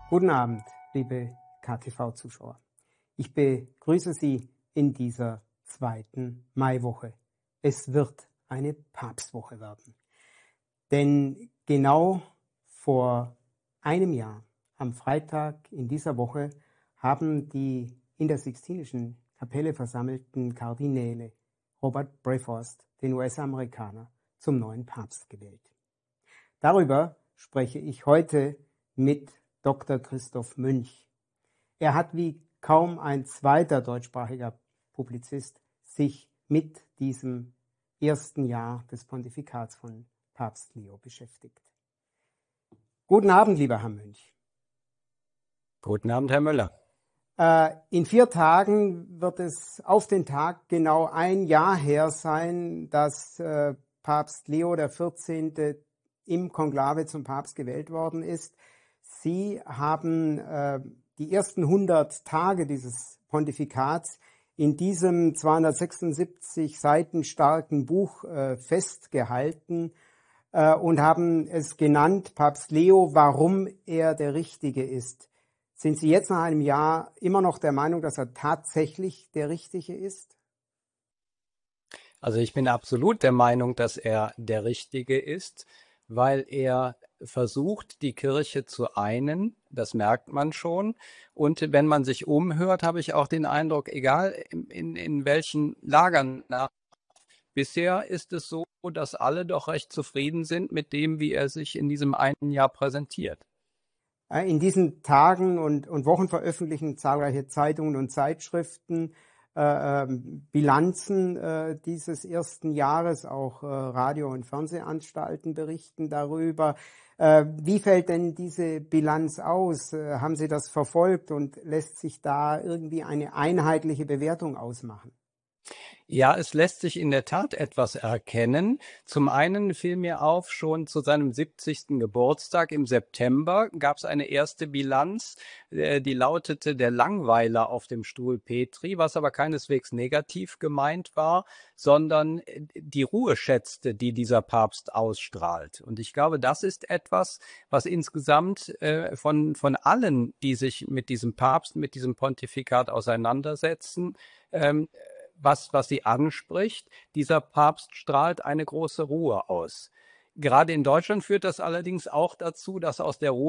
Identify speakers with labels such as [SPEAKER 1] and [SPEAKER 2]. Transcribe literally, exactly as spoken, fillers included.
[SPEAKER 1] Guten Abend, liebe K T V-Zuschauer. Ich begrüße Sie in dieser zweiten Maiwoche. Es wird eine Papstwoche werden. Denn genau vor einem Jahr, am Freitag in dieser Woche, haben die in der Sixtinischen Kapelle versammelten Kardinäle Robert Prevost, den U S-Amerikaner, zum neuen Papst gewählt. Darüber spreche ich heute mit Doktor Christoph Münch. Er hat wie kaum ein zweiter deutschsprachiger Publizist sich mit diesem ersten Jahr des Pontifikats von Papst Leo beschäftigt. Guten Abend, lieber Herr Münch.
[SPEAKER 2] Guten Abend, Herr Müller.
[SPEAKER 1] Äh, in vier Tagen wird es auf den Tag genau ein Jahr her sein, dass äh, Papst Leo der vierzehnte im Konklave zum Papst gewählt worden ist. Sie haben äh, die ersten hundert Tage dieses Pontifikats in diesem zweihundertsechsundsiebzig Seiten starken Buch äh, festgehalten äh, und haben es genannt, Papst Leo, warum er der Richtige ist. Sind Sie jetzt nach einem Jahr immer noch der Meinung, dass er tatsächlich der Richtige ist?
[SPEAKER 2] Also ich bin absolut der Meinung, dass er der Richtige ist, weil er versucht, die Kirche zu einen, das merkt man schon. Und wenn man sich umhört, habe ich auch den Eindruck, egal in, in, in welchen Lagern nach, bisher ist es so, dass alle doch recht zufrieden sind mit dem, wie er sich in diesem einen Jahr präsentiert.
[SPEAKER 1] In diesen Tagen und, und Wochen veröffentlichen zahlreiche Zeitungen und Zeitschriften äh, Bilanzen äh, dieses ersten Jahres, auch äh, Radio- und Fernsehanstalten berichten darüber. Äh, wie fällt denn diese Bilanz aus? Äh, haben Sie das verfolgt und lässt sich da irgendwie eine einheitliche Bewertung ausmachen?
[SPEAKER 2] Ja, es lässt sich in der Tat etwas erkennen. Zum einen fiel mir auf, schon zu seinem siebzigsten Geburtstag im September gab es eine erste Bilanz, äh, die lautete der Langweiler auf dem Stuhl Petri, was aber keineswegs negativ gemeint war, sondern die Ruhe schätzte, die dieser Papst ausstrahlt. Und ich glaube, das ist etwas, was insgesamt äh, von, von allen, die sich mit diesem Papst, mit diesem Pontifikat auseinandersetzen, ähm, Was, was sie anspricht, dieser Papst strahlt eine große Ruhe aus. Gerade in Deutschland führt das allerdings auch dazu, dass aus der Ruhe